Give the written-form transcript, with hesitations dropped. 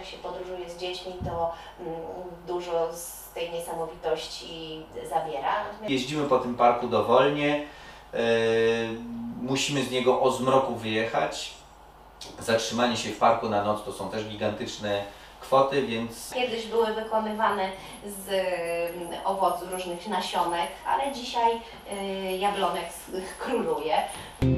jak się podróżuje z dziećmi, to dużo z tej niesamowitości zabiera. Jeździmy po tym parku dowolnie, musimy z niego o zmroku wyjechać. Zatrzymanie się w parku na noc to są też gigantyczne kwoty, więc... Kiedyś były wykonywane z owocu różnych nasionek, ale dzisiaj jablonek króluje.